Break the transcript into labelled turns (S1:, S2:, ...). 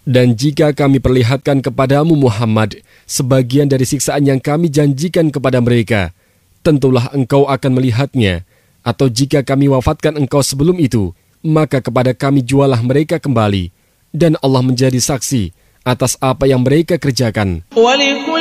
S1: Dan jika kami perlihatkan kepadamu Muhammad sebagian dari siksaan yang kami janjikan kepada mereka, tentulah engkau akan melihatnya. Atau jika kami wafatkan engkau sebelum itu, maka kepada kami jualah mereka kembali. Dan Allah menjadi saksi atas apa yang mereka kerjakan.